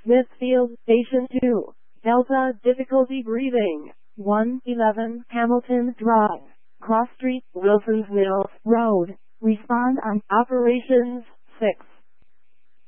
Smithfield, Station 2. Delta difficulty breathing. 111 Hamilton Drive. Cross Street, Wilson's Mills Road. Respond on Operations 6.